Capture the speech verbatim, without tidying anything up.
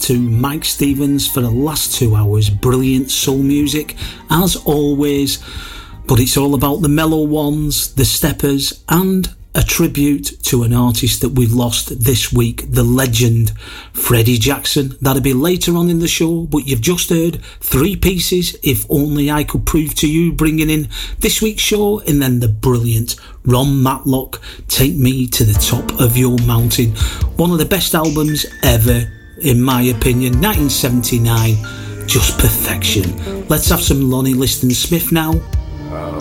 to Mike Stevens for the last two hours. Brilliant soul music, as always. But it's all about the mellow ones, the steppers, and a tribute to an artist that we've lost this week, the legend Freddie Jackson. That'll be later on in the show, but you've just heard three pieces, If Only I Could Prove to You, bringing in this week's show, and then the brilliant Ron Matlock, Take Me to the Top of Your Mountain. One of the best albums ever, in my opinion, nineteen seventy-nine, just perfection. Let's have some Lonnie Liston Smith now.